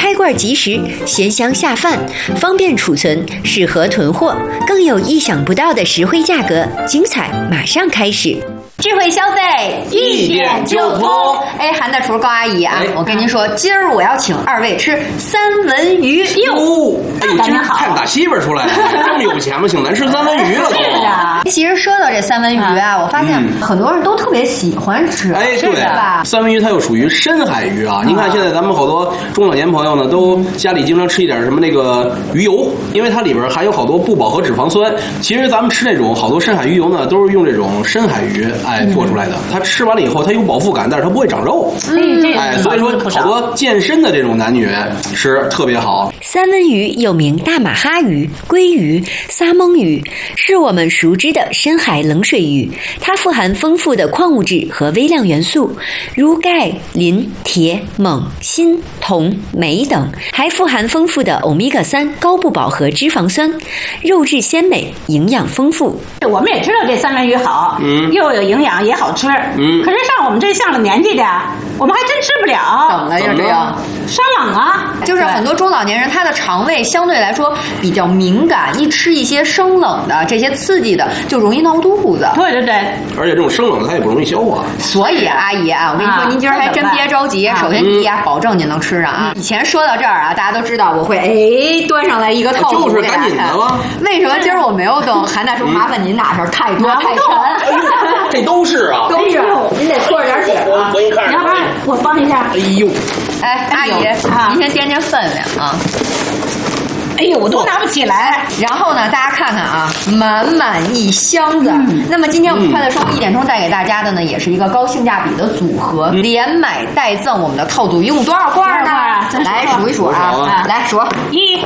开罐即食，鲜香下饭，方便储存，适合囤货，更有意想不到的实惠价格，精彩马上开始。智慧消费一点就通。 哎，韩大厨高阿姨啊，我跟您说，今儿我要请二位吃三文鱼。 哟，哎，真看打媳妇出来了，这么有钱吗？请咱吃三文鱼了都。 其实说到这三文鱼啊，我发现很多人都特别喜欢吃， 哎， 对吧？ 三文鱼它又属于深海鱼啊。您看现在咱们好多中老年朋友呢，都家里经常吃一点什么那个鱼油，因为它里边含有好多不饱和脂肪酸。其实咱们吃那种好多深海鱼油呢，都是用这种深海鱼做出来的。它吃完了以后，它有饱腹感，但是它不会长肉。所以说好多健身的这种男女吃特别好。 三文鱼又名大马哈鱼、鲑鱼、撒蒙鱼，是我们熟知的深海冷水鱼。它富含丰富的矿物质和微量元素，如钙、磷、铁、锰、锌、铜、镁等，还富含丰富的欧米伽3高不饱和脂肪酸，肉质鲜美，营养丰富。 我们也知道这三文鱼好，又有营养也好吃，可是像我们这上了年纪的，我们还真吃不了。 怎么了？就这样生冷啊， 就是很多中老年人他的肠胃相对来说比较敏感，一吃一些生冷的这些刺激的就容易闹肚子。 对对对， 而且这种生冷的它也不容易消化。 所以阿姨啊，我跟你说，您今儿还真别着急。首先第一啊，保证您能吃上啊。以前说到这儿啊，大家都知道我会端上来一个套就是赶紧的吗？ 为什么今儿我没有动？韩大叔，麻烦您拿上，太多太沉。 这都是啊， 都是，您得搓着点点啊。 我给你看， 要不然我帮一下。 哎呦， 哎，阿姨，您先掂掂分量啊。 哎呦，我都拿不起来。 然后呢，大家看看啊，满满一箱子。那么今天我们快乐生活一点钟带给大家的呢，也是一个高性价比的组合，连买带赠我们的套组，一共多少罐呢？来数一数啊，来数，1、 2。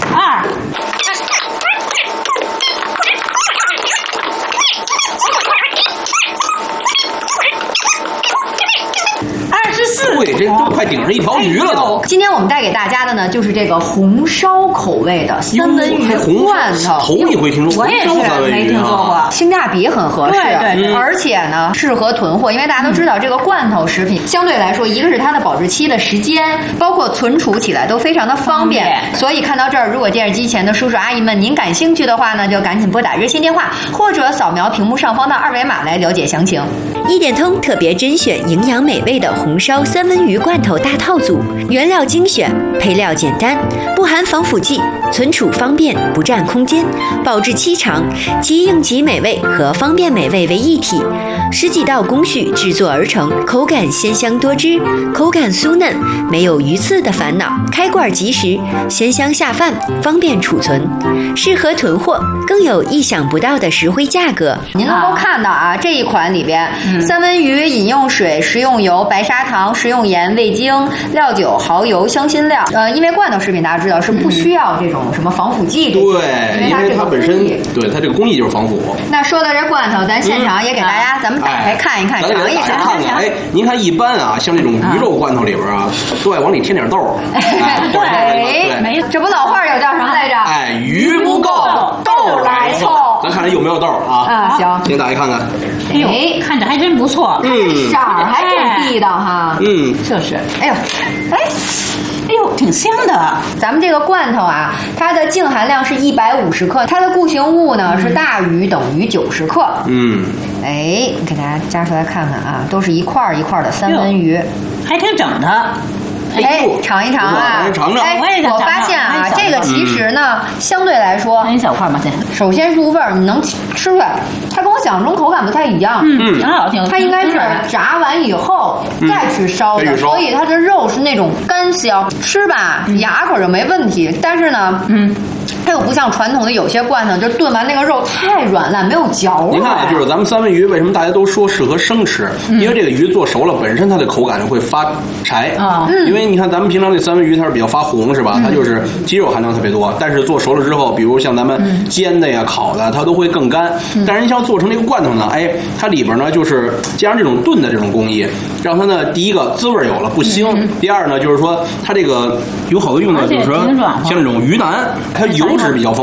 对，这都快顶上一条鱼了都。 今天我们带给大家的呢，就是这个红烧口味的三文鱼罐头。 头一回听说， 我也是没听说过， 性价比很合适， 对， 而且呢适合囤货，因为大家都知道这个罐头食品相对来说，一个是它的保质期的时间，包括存储起来都非常的方便。所以看到这儿，如果电视机前的叔叔阿姨们您感兴趣的话呢，就赶紧拨打热线电话，或者扫描屏幕上方的二维码来了解详情。一点通特别甄选营养美味的红烧三文鱼罐头大套组，原料精选，配料简单，不含防腐剂，存储方便，不占空间，保质期长，即应急美味和方便美味为一体，10几道工序制作而成，口感鲜香多汁，口感酥嫩，没有鱼刺的烦恼，开罐即食，鲜香下饭，方便储存，适合囤货，更有意想不到的实惠价格。您能够看到啊，这一款里边，三文鱼、饮用水、食用油、白砂糖、食用盐、味精、料酒、蚝油、香辛料。因为罐头食品大家知道是不需要这种什么防腐剂的， 对，因为它本身对它这个工艺就是防腐。 那说到这罐头，咱现场也给大家咱们打开看一看，尝一尝。 哎，您看一般啊，像这种鱼肉罐头里边啊，都爱往里添点豆。 对，没，这不老话有叫什么来着？ 哎，鱼不够，豆来凑。咱看看有没有豆啊？ 行， 请大家看看。 哎呦，看着还真不错， 色儿还真地道哈。 就是。 哎呦， 哎呦，挺香的。 咱们这个罐头啊，它的净含量是150克，它的固形物呢是大于等于90克。哎，给大家夹出来看看啊，都是一块一块的三文鱼， 还挺整的。 哎，尝一尝啊！ 尝尝。 哎，我发现啊，这个其实呢，相对来说， 一小块嘛，先。 首先入味儿，你能吃出来，它跟我想象中口感不太一样。 挺好，挺。 它应该是炸完以后再去烧的，所以它的肉是那种干香，吃吧牙口就没问题。但是呢，它又不像传统的有些罐头，就炖完那个肉太软烂，没有嚼味。 您看啊，就是咱们三文鱼为什么大家都说适合生吃？因为这个鱼做熟了，本身它的口感就会发柴啊。因为你看咱们平常这三文鱼它是比较发红是吧？它就是肌肉含量特别多，但是做熟了之后，比如像咱们煎的呀、烤的，它都会更干。但是你想做成这个罐头呢，哎，它里边呢就是加上这种炖的这种工艺，让它呢第一个滋味有了不腥，第二呢就是说它这个有好多用的就是说像这种鱼腩，它油脂比较丰富。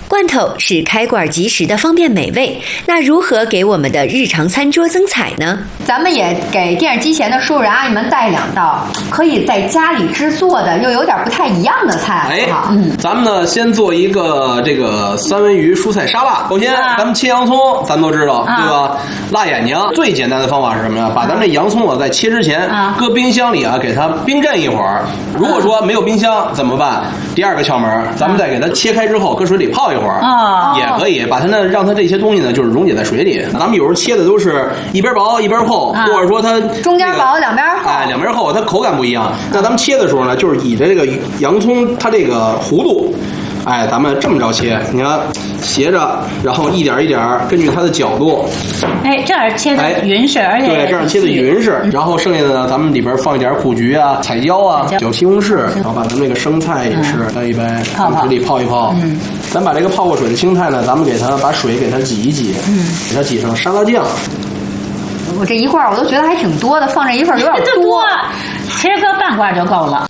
罐头是开罐即食的方便美味，那如何给我们的日常餐桌增彩呢？ 咱们也给电视机前的叔叔阿姨们带2道可以在家里制作的又有点不太一样的菜，好不好？ 咱们呢先做一个这个三文鱼蔬菜沙拉。首先，咱们切洋葱，咱们都知道，对吧？辣眼睛最简单的方法是什么呀？把咱们这洋葱在切之前搁冰箱里给它冰镇一会儿。如果说没有冰箱怎么办？第2个窍门，咱们再给它切开之后搁水里泡一会儿，也可以把它呢让它这些东西呢就是溶解在水里。咱们有时候切的都是一边薄一边厚，或者说它中间薄两边厚， 两边厚，它口感不一样。那咱们切的时候呢，就是以这个洋葱它这个弧度。咱们这么着切，你看斜着，然后一点一点根据它的角度， 这样切的匀实，而且对，这样切的匀实。然后剩下的呢，咱们里边放一点苦菊啊、彩椒啊、小西红柿，然后把咱们这个生菜也是掰一掰，往水里泡一泡。咱把这个泡过水的青菜呢，咱们给它把水给它挤一挤，给它挤上沙拉酱。 我这一罐我都觉得还挺多的，放这一份有点多， 其实搁半罐就够了。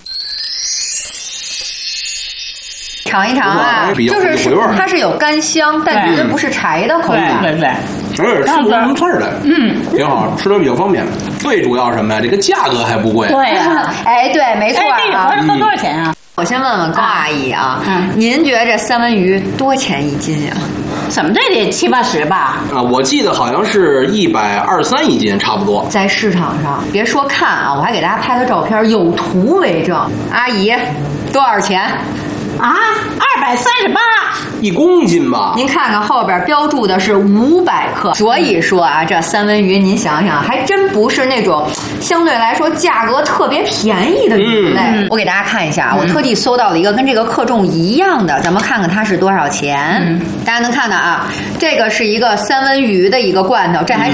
尝一尝啊，就是它是有干香，但绝对不是柴的口感。 对， 而且吃不出什么刺儿来，挺好，吃的比较方便。最主要是什么呀？这个价格还不贵。 对呀， 对，没错这个盒子都多少钱啊？ 我先问问高阿姨啊，您觉得这三文鱼多钱1斤呀？ 怎么这得70、80吧？ 我记得好像是123一斤，差不多。 在市场上，别说看啊，我还给大家拍了照片，有图为证。阿姨，多少钱？ 啊，238。 1公斤吧？ 您看看后边标注的是500克，所以说啊，这三文鱼您想想，还真不是那种相对来说价格特别便宜的鱼类。我给大家看一下，我特地搜到了一个跟这个克重一样的，咱们看看它是多少钱。大家能看到啊，这个是一个三文鱼的一个罐头，这还是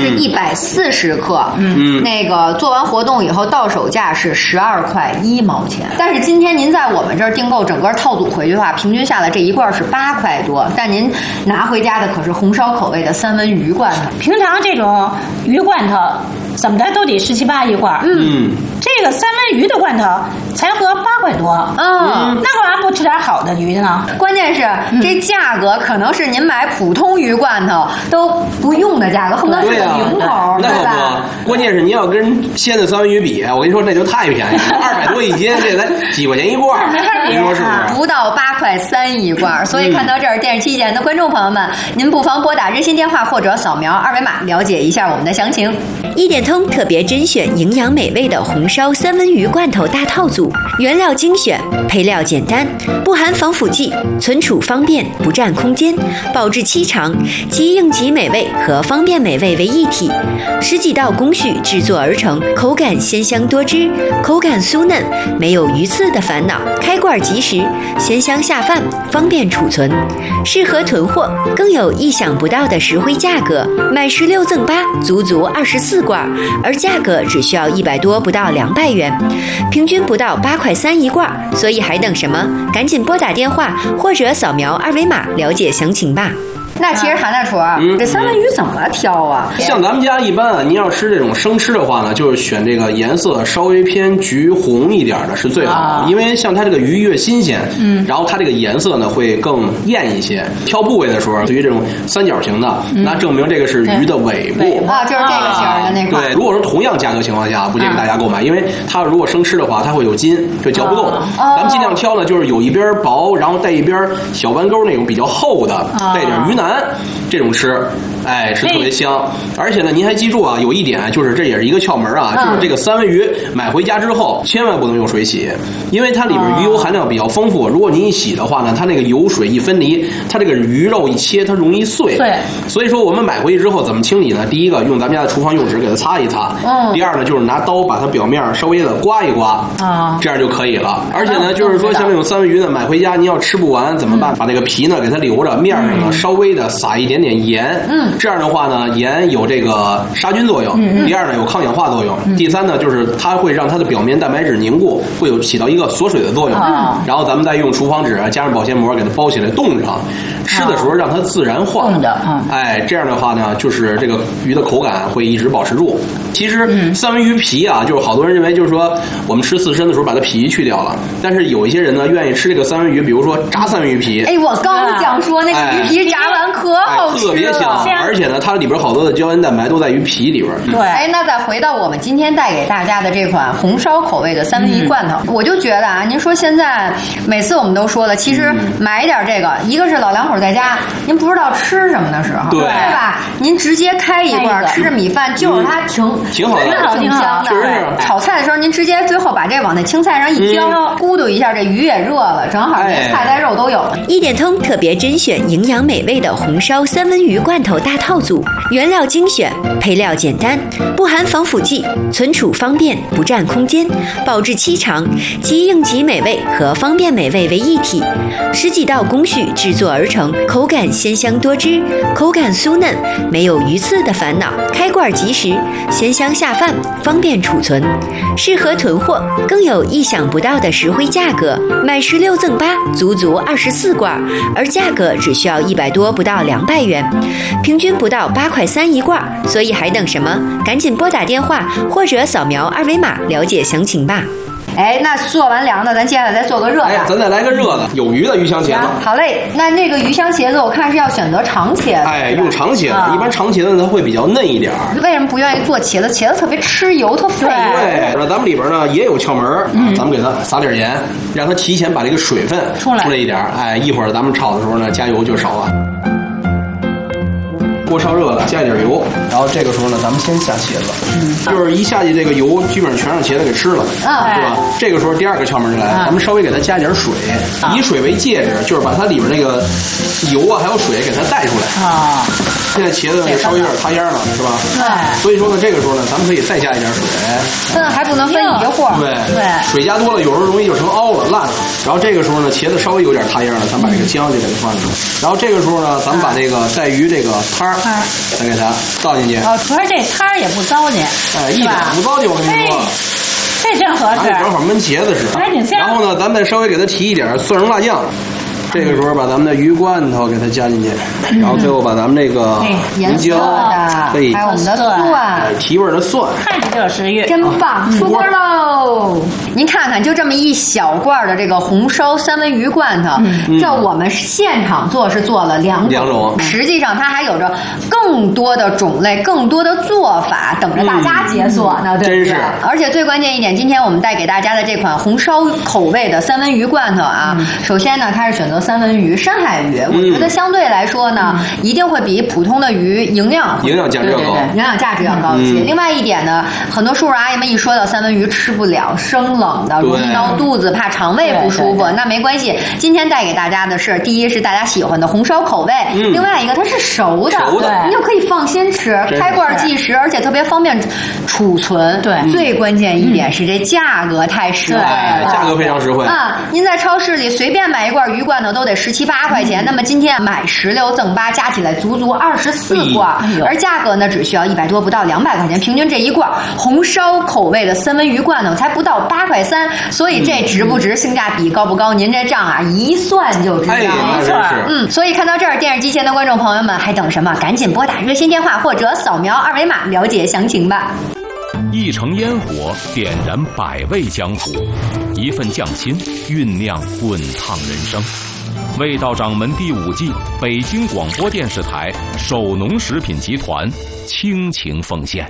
140克。那个做完活动以后到手价是12块1毛钱。但是今天您在我们这儿订购整个套组回去的话，平均下来这一罐是8块多，但您拿回家的可是红烧口味的三文鱼罐头。 平常这种鱼罐头怎么的都得17、18一罐。这个三文鱼的罐头才合8块多。那干嘛不吃点好的鱼呢？ 关键是这价格可能是您买普通鱼罐头都不用的价格，恨不得是个零头， 对吧？关键是您要跟鲜的三文鱼比，我跟你说那就太便宜了，200多一斤，这才几块钱一罐，您说是不是？ 不到8块3一罐。所以看到这儿，电视机前的观众朋友们，您不妨拨打热线电话或者扫描2维码了解一下我们的详情。 一点通特别甄选营养美味的红烧三文鱼罐头大套组，原料精选，配料简单，不含防腐剂，存储方便，不占空间，保质期长，集应急美味和方便美味为一体，10几道工序制作而成，口感鲜香多汁，口感酥嫩，没有鱼刺的烦恼，开罐即食，鲜香下饭，方便储存，适合囤货，更有意想不到的实惠价格，买16赠8，足足24罐，而价格只需要100多，不到200元，平均不到8块3一罐，所以还等什么？赶紧拨打电话或者扫描2维码了解详情吧。 那其实韩大厨，这三文鱼怎么挑啊？ 像咱们家一般您要吃这种生吃的话呢，就是选这个颜色稍微偏橘红一点的是最好的，因为像它这个鱼越新鲜，然后它这个颜色呢会更艳一些。挑部位的时候，对于这种三角形的，那证明这个是鱼的尾部啊，就是这个型的那块。 对，如果说同样价格情况下，不建议大家购买，因为它如果生吃的话，它会有筋，就嚼不动。咱们尽量挑呢，就是有一边薄，然后带一边小弯钩那种比较厚的，带点鱼腩。这种吃，是特别香。而且呢，您还记住啊，有一点就是这也是一个窍门啊，就是这个三文鱼买回家之后，千万不能用水洗，因为它里边鱼油含量比较丰富。如果您一洗的话呢，它那个油水一分离，它这个鱼肉一切，它容易碎。 对， 所以说我们买回去之后怎么清理呢？第一个，用咱们家的厨房用纸给它擦一擦。第二呢，就是拿刀把它表面稍微的刮一刮，这样就可以了。而且呢，就是说像这种三文鱼呢，买回家您要吃不完怎么办？把这个皮呢给它留着，面上呢稍微的撒一点点点盐。这样的话呢，盐有这个杀菌作用。第二呢，有抗氧化作用。第三呢，就是它会让它的表面蛋白质凝固，会有起到一个锁水的作用。然后咱们再用厨房纸加上保鲜膜给它包起来冻上，吃的时候让它自然化。哎，这样的话呢，就是这个鱼的口感会一直保持住。其实三文鱼皮啊，就是好多人认为就是说我们吃刺身的时候把它皮去掉了，但是有一些人呢愿意吃这个三文鱼，比如说炸三文鱼皮。 哎，我刚想说那个鱼皮炸完可好吃了， 特别香，而且呢，它里边好多的胶原蛋白都在鱼皮里边。 对，哎，那再回到我们今天带给大家的这款红烧口味的三文鱼罐头，我就觉得啊，您说现在每次我们都说了，其实买点这个，一个是老两口在家，您不知道吃什么的时候，对吧？您直接开一罐吃着米饭，就是它挺好的， 挺香的。炒菜的时候，您直接最后把这往那青菜上一浇，咕嘟一下，这鱼也热了，正好连菜带肉都有。 一点通特别甄选营养美味的红烧三文鱼罐头大套组，原料精选，配料简单，不含防腐剂，存储方便，不占空间，保质期长，集应急美味和方便美味为一体，10几道工序制作而成，口感鲜香多汁，口感酥嫩，没有鱼刺的烦恼，开罐即食，鲜香下饭，方便储存，适合囤货，更有意想不到的实惠价格，买16赠8，足足24罐，而价格只需要100多不到200元，平均不到8块3一罐，所以还等什么？赶紧拨打电话或者扫描2维码了解详情吧。 哎，那做完凉的，咱接下来再做个热的。 哎，咱再来个热的，有鱼的鱼香茄子。 好嘞，那个鱼香茄子，我看是要选择长茄子。 哎，用长茄子，一般长茄子它会比较嫩一点。 为什么不愿意做茄子？茄子特别吃油，特费油。 对，那咱们里边呢也有窍门咱们给它撒点盐，让它提前把这个水分出来一点。哎，一会儿咱们炒的时候呢，加油就少了。锅烧热了，加一点油，然后这个时候呢，咱们先下茄子，就是一下去这个油基本上全让茄子给吃了，对吧？这个时候第二个窍门就来了，咱们稍微给它加点水，以水为介质，就是把它里边那个油啊还有水给它带出来啊。现在茄子呢稍微有点塌烟了，是吧？对。所以说呢，这个时候呢，咱们可以再加一点水， 分还不能分一会儿。 对，水加多了，有时候容易就成凹了、烂了。然后这个时候呢，茄子稍微有点塌烟了，咱把这个姜就给它放进去。然后这个时候呢，咱们把这个带鱼这个汤再给它倒进去。 哦，主要这汤也不糟践， 哎，一点不糟践，我跟你说。 这真合适， 正好焖茄子似的。然后呢，咱们再稍微给它提一点蒜蓉辣酱。这个时候把咱们的鱼罐头给它加进去，然后最后把咱们这个胡椒， 还有我们的蒜， 提味的蒜， 看着就食欲， 真棒！出锅喽！您看看，就这么一小罐的这个红烧三文鱼罐头，这我们现场做是做了两种，实际上它还有着更多的种类、更多的做法等着大家解锁呢，对不对？而且最关键一点，今天我们带给大家的这款红烧口味的三文鱼罐头啊，首先呢，它是选择三文鱼、深海鱼，我觉得相对来说呢，一定会比普通的鱼营养价值要高， 营养价值要高一些。另外一点呢，很多叔叔阿姨们一说到三文鱼吃不了生冷的，容易闹肚子，怕肠胃不舒服。那没关系，今天带给大家的是，第一是大家喜欢的红烧口味，另外一个它是熟的，你就可以放心吃，开罐即食，而且特别方便储存。 对， 最关键一点是这价格太实惠了， 价格非常实惠啊！您在超市里随便买一罐鱼罐头都得17、18块钱，那么今天买16赠8，加起来足足24罐，而价格呢只需要100多不到200块钱，平均这一罐红烧口味的三文鱼罐头才不到8块3，所以这值不值，性价比高不高？您这账啊一算就知道了。所以看到这儿，电视机前的观众朋友们还等什么？赶紧拨打热线电话或者扫描2维码了解详情吧。 一城烟火点燃百味江湖，一份匠心酝酿滚烫人生。味道掌门第5季，北京广播电视台首农食品集团倾情奉献。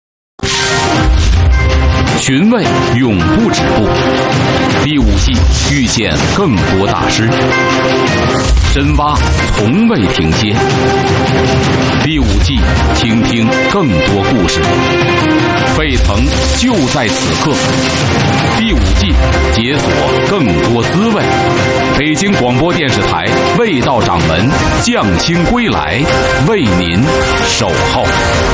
寻味永不止步，第5季遇见更多大师，深挖从未停歇。第5季听听更多故事，沸腾就在此刻。第5季解锁更多滋味。北京广播电视台味道掌门匠心归来，为您守候。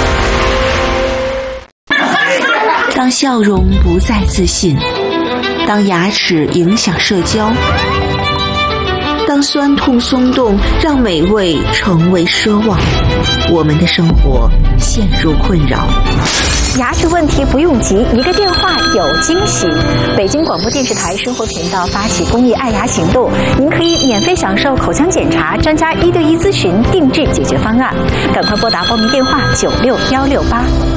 当笑容不再自信，当牙齿影响社交，当当酸痛松动让美味成为奢望，我们的生活陷入困扰。 牙齿问题不用急，一个电话有惊喜。北京广播电视台生活频道发起公益爱牙行动，您可以免费享受口腔检查、专家1对1咨询、定制解决方案。赶快拨打报名电话96-168。